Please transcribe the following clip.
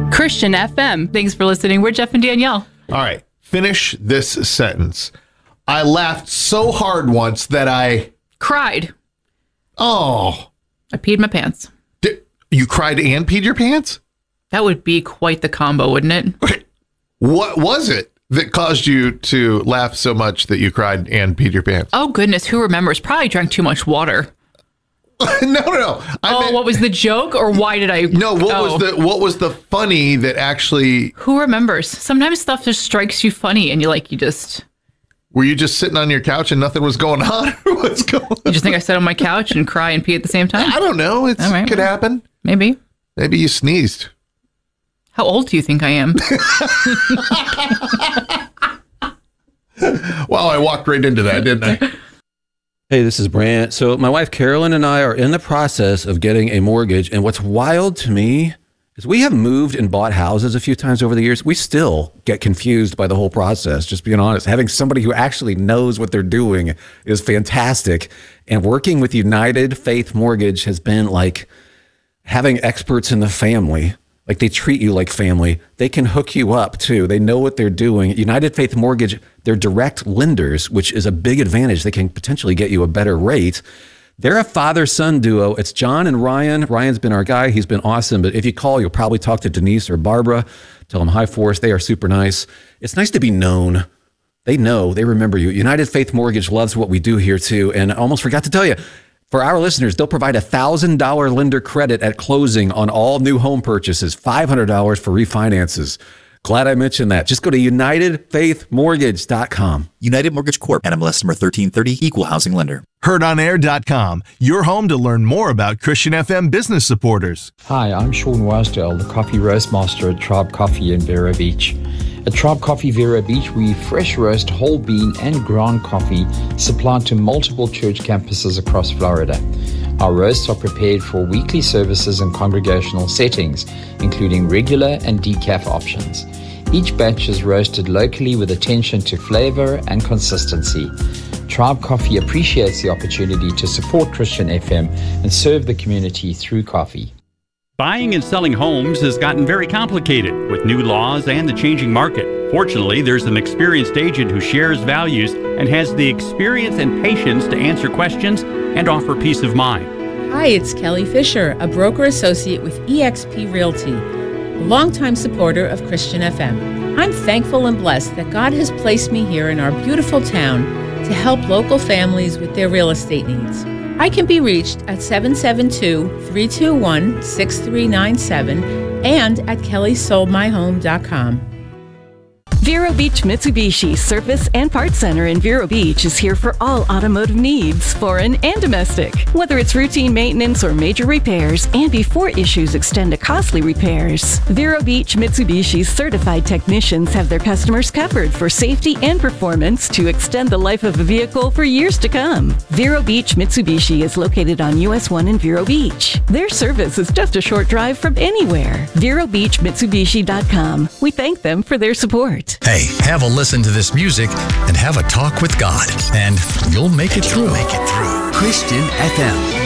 Christian FM. Thanks for listening. We're Jeff and Danielle. All right. Finish this sentence. I laughed so hard once that I... Cried. Oh. I peed my pants. You cried and peed your pants? That would be quite the combo, wouldn't it? What was it that caused you to laugh so much that you cried and peed your pants? Oh, goodness. Who remembers? Probably drank too much water. No. What was the joke, or why did I? No, what was the funny that actually? Who remembers? Sometimes stuff just strikes you funny, and you just. Were you just sitting on your couch and nothing was going on? What's going on? You just think I sit on my couch and cry and pee at the same time? I don't know. It could happen. Maybe you sneezed. How old do you think I am? Wow, I walked right into that, didn't I? Hey, this is Brant. So my wife Carolyn and I are in the process of getting a mortgage. And what's wild to me is we have moved and bought houses a few times over the years. We still get confused by the whole process, just being honest. Having somebody who actually knows what they're doing is fantastic. And working with United Faith Mortgage has been like having experts in the family. Like, they treat you like family. They can hook you up too. They know what they're doing. United Faith Mortgage, they're direct lenders, which is a big advantage. They can potentially get you a better rate. They're a father-son duo. It's John and Ryan. Ryan's been our guy. He's been awesome. But if you call, you'll probably talk to Denise or Barbara. Tell them hi for us. They are super nice. It's nice to be known. They know. They remember you. United Faith Mortgage loves what we do here too. And I almost forgot to tell you, for our listeners, they'll provide a $1,000 lender credit at closing on all new home purchases, $500 for refinances. Glad I mentioned that. Just go to UnitedFaithMortgage.com. United Mortgage Corp. NMLS number 1330, Equal Housing Lender. HeardOnAir.com, your home to learn more about Christian FM business supporters. Hi, I'm Sean Wasdale, the Coffee Roast Master at Tribe Coffee in Vero Beach. At Tribe Coffee Vero Beach, we fresh roast whole bean and ground coffee supplied to multiple church campuses across Florida. Our roasts are prepared for weekly services and congregational settings, including regular and decaf options. Each batch is roasted locally with attention to flavor and consistency. Tribe Coffee appreciates the opportunity to support Christian FM and serve the community through coffee. Buying and selling homes has gotten very complicated with new laws and the changing market. Fortunately, there's an experienced agent who shares values and has the experience and patience to answer questions and offer peace of mind. Hi, it's Kelly Fisher, a broker associate with eXp Realty, a longtime supporter of Christian FM. I'm thankful and blessed that God has placed me here in our beautiful town to help local families with their real estate needs. I can be reached at 772-321-6397 and at kellysoldmyhome.com. Vero Beach Mitsubishi Service and Parts Center in Vero Beach is here for all automotive needs, foreign and domestic. Whether it's routine maintenance or major repairs, and before issues extend to costly repairs, Vero Beach Mitsubishi's certified technicians have their customers covered for safety and performance to extend the life of a vehicle for years to come. Vero Beach Mitsubishi is located on US 1 in Vero Beach. Their service is just a short drive from anywhere. VeroBeachMitsubishi.com. We thank them for their support. Hey, have a listen to this music and have a talk with God, and you'll make it through. Christian FM.